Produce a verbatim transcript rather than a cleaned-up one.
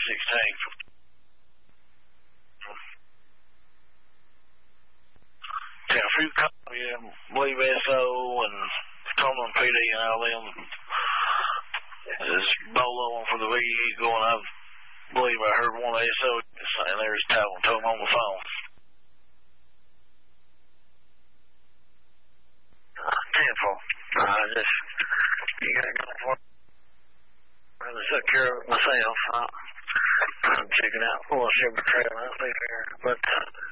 sixteen. Yeah, a few calls, yeah, believe S O and Cumberland P D and all them. This bolo one for the vehicle, and I believe I heard one of the S O saying there's talking to him on the phone. Tenfold. I just, you gotta go for it. I'm gonna take care of it myself. I'm checking out full sugar trail out there, but.